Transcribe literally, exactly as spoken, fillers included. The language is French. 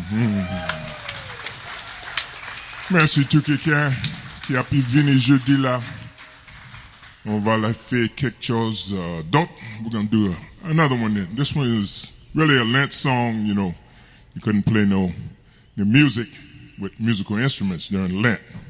Merci tout quelqu'un qui a pu venir jeudi là. On va la faire quelque chose uh, d'autre. We're going to do a, another one then. This one is really a Lent song, you know. You couldn't play no, no music with musical instruments during Lent.